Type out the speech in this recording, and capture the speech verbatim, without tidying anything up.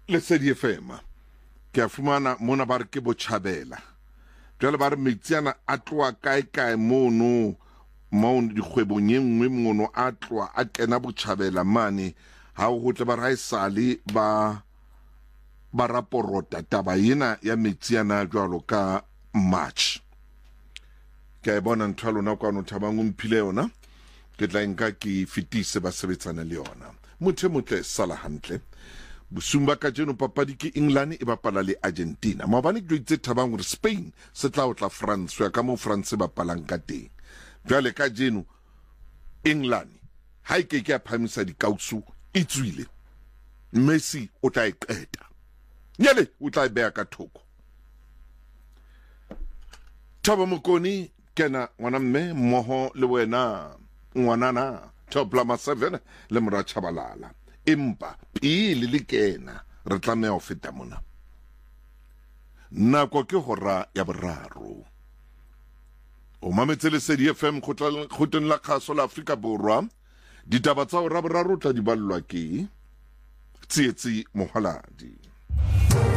Lesedi F M ke a fumana mona ba re ke Botjhabela jwale ba re metsiana a tloa kae kae mono mo dikgwebong ye nngwe mono a tloa a kena Botjhabela mane ha o tle ba ra isale ba ba raporota taba yena ya metsiana jwalo ka March ke a bona ntho lona kwa no thabang umphile yona ke tla nka ke fitise ba sebetsana le yona motho motle sala hantle Busumba ka jeno papadi ke England e bapala le Argentina. Maobane ke itse thabang gore Spain se tla otla France ya ka mo France ba palang ka teng. Jwale ka jeno England ha e ke ke a phamisa dikausu e tswile. Messi o tla e qeta. Nyale o tla e beya ka thoko. Thabo Mokoni kena ngwana mme mmoho le wena ngwanana Top Lama seven le Mora Chabalala. Empa pele le kena re tlameha ho feta mona nako ke hora ya boraro o mametse Lesedi F M khoteng la kgaso la Afrika Borwa ditaba tsa hora boraro tla di ballwa ke Tsietsi Mohaladi.